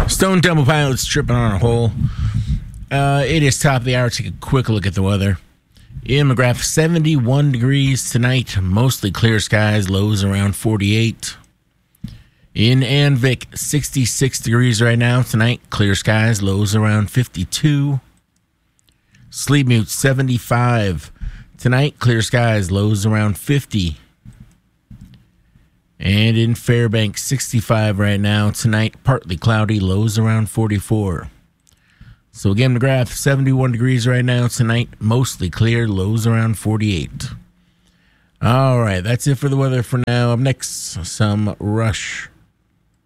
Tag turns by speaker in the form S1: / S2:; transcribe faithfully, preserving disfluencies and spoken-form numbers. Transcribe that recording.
S1: Stone Temple Pilots tripping on a hole. Uh, it is top of the hour. Take a quick look at the weather. In McGrath, seventy-one degrees tonight. Mostly clear skies. Lows around forty-eight. In Anvik, sixty-six degrees right now. Tonight, clear skies. Lows around fifty-two. Sleepmute, seventy-five. Tonight, clear skies. Lows around fifty. And in Fairbanks, sixty-five right now. Tonight, partly cloudy. Lows around forty-four. So again, McGrath, seventy-one degrees right now. Tonight, mostly clear. Lows around forty-eight. All right, that's it for the weather for now. Up next, some Rush.